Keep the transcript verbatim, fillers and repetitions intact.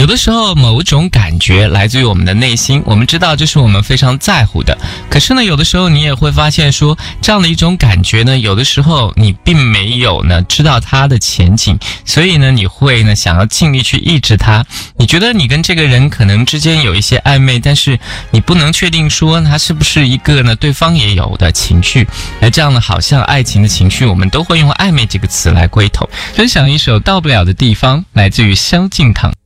有的时候某种感觉来自于我们的内心，我们知道这是我们非常在乎的，可是呢有的时候你也会发现说，这样的一种感觉呢，有的时候你并没有呢知道它的前景，所以呢你会呢想要尽力去抑制它。你觉得你跟这个人可能之间有一些暧昧，但是你不能确定说他是不是一个呢对方也有的情绪，而这样呢好像爱情的情绪我们都会用暧昧这个词来归头。分享一首到不了的地方，来自于萧敬腾。